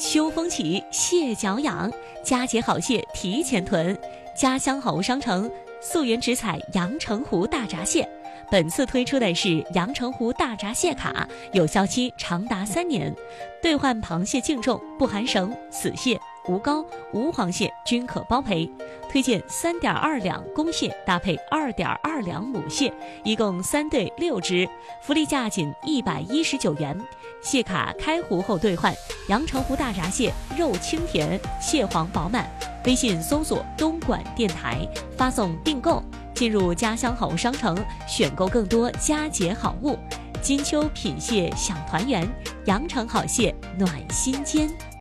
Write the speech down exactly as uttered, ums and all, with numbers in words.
秋风起，蟹脚痒，佳节好蟹提前囤。家乡好物商城溯源直采阳澄湖大闸蟹，本次推出的是阳澄湖大闸蟹卡，有效期长达三年，兑换螃蟹净重，不含绳、死蟹、无膏、无黄蟹均可包赔。推荐三点二两公蟹搭配二点二两母蟹，一共三对六只，福利价仅一百一十九元。蟹卡开湖后兑换，阳澄湖大闸蟹肉清甜，蟹黄饱满。微信搜索东莞电台，发送订购，进入家乡好物商城，选购更多佳节好物。金秋品蟹享团圆，阳澄好蟹暖心间。